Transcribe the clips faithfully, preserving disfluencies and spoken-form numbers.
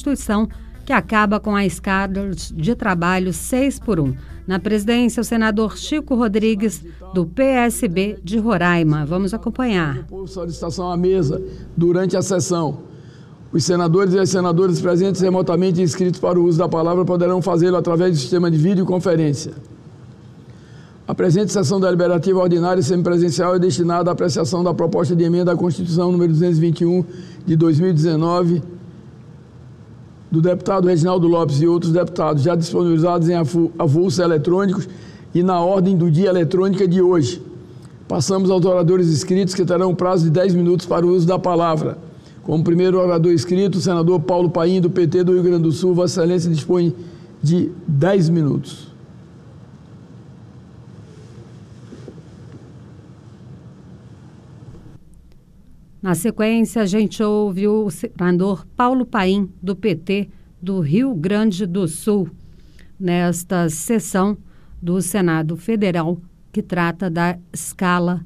Constituição, que acaba com a escala de trabalho seis por um. Na presidência, o senador Chico Rodrigues, do P S B de Roraima. Vamos acompanhar. Por solicitação à mesa durante a sessão. Os senadores e as senadoras presentes remotamente inscritos para o uso da palavra poderão fazê-lo através do sistema de videoconferência. A presente sessão deliberativa ordinária semipresencial é destinada à apreciação da proposta de emenda à Constituição número duzentos e vinte e um de dois mil e dezenove, do deputado Reginaldo Lopes e outros deputados, já disponibilizados em avulsos eletrônicos e na ordem do dia eletrônica de hoje. Passamos aos oradores inscritos, que terão um prazo de dez minutos para o uso da palavra. Como primeiro orador inscrito, o senador Paulo Paim, do P T do Rio Grande do Sul. Vossa Excelência dispõe de dez minutos. Na sequência, a gente ouve o senador Paulo Paim, do P T do Rio Grande do Sul, nesta sessão do Senado Federal, que trata da escala,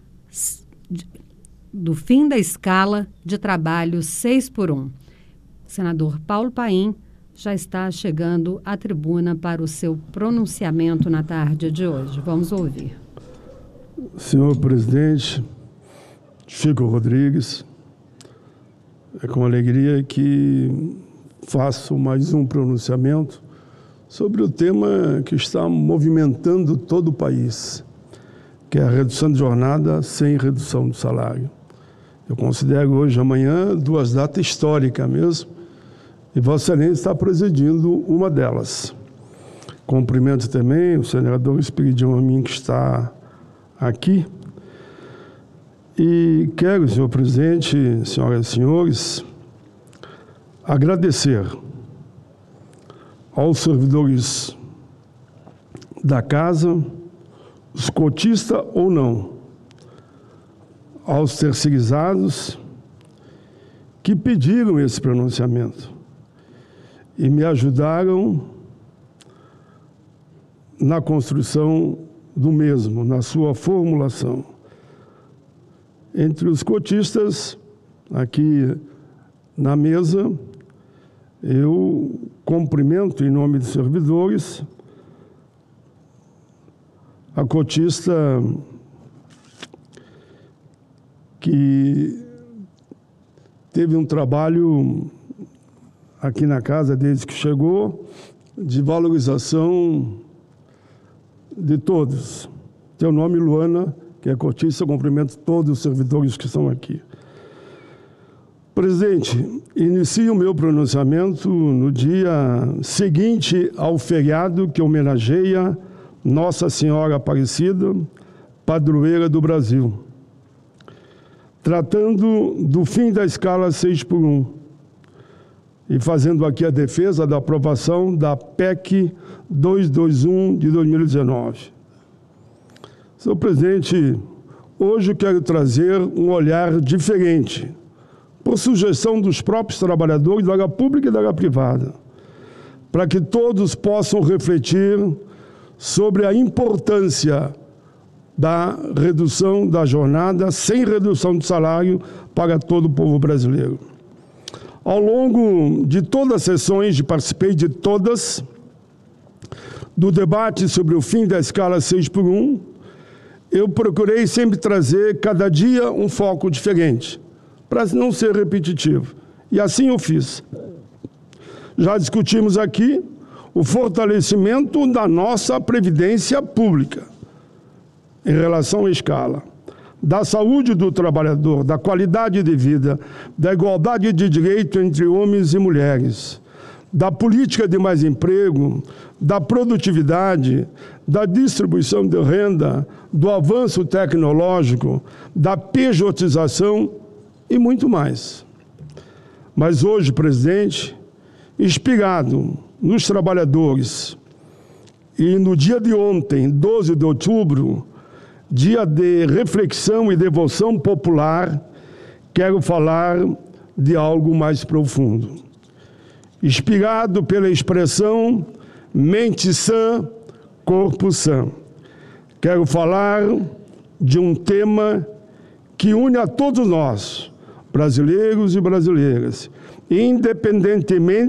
do fim da escala de trabalho seis por um. O senador Paulo Paim já está chegando à tribuna para o seu pronunciamento na tarde de hoje. Vamos ouvir. Senhor presidente Chico Rodrigues, é com alegria que faço mais um pronunciamento sobre o tema que está movimentando todo o país, que é a redução de jornada sem redução do salário. Eu considero hoje e amanhã duas datas históricas mesmo, e Vossa Excelência está presidindo uma delas. Cumprimento também o senador Espiridião Amin, que está aqui. E quero, senhor presidente, senhoras e senhores, agradecer aos servidores da casa, os cotistas ou não, aos terceirizados que pediram esse pronunciamento e me ajudaram na construção do mesmo, na sua formulação. Entre os cotistas, aqui na mesa, eu cumprimento em nome dos servidores a cotista que teve um trabalho aqui na casa desde que chegou, de valorização de todos. Teu nome, Luana, que é cotista, eu cumprimento todos os servidores que estão aqui. Presidente, inicio o meu pronunciamento no dia seguinte ao feriado que homenageia Nossa Senhora Aparecida, padroeira do Brasil, tratando do fim da escala seis por um e fazendo aqui a defesa da aprovação da P E C duzentos e vinte e um de dois mil e dezenove. Senhor presidente, hoje eu quero trazer um olhar diferente, por sugestão dos próprios trabalhadores da área pública e da área privada, para que todos possam refletir sobre a importância da redução da jornada sem redução de salário para todo o povo brasileiro. Ao longo de todas as sessões, participei de todas, do debate sobre o fim da escala seis por um, eu procurei sempre trazer, cada dia, um foco diferente, para não ser repetitivo. E assim eu fiz. Já discutimos aqui o fortalecimento da nossa previdência pública em relação à escala, da saúde do trabalhador, da qualidade de vida, da igualdade de direito entre homens e mulheres, da política de mais emprego, da produtividade, da distribuição de renda, do avanço tecnológico, da pejotização e muito mais. Mas hoje, presidente, inspirado nos trabalhadores, e no dia de ontem, doze de outubro, dia de reflexão e devoção popular, quero falar de algo mais profundo. Inspirado pela expressão mente sã, corpo sã. Quero falar de um tema que une a todos nós, brasileiros e brasileiras, independentemente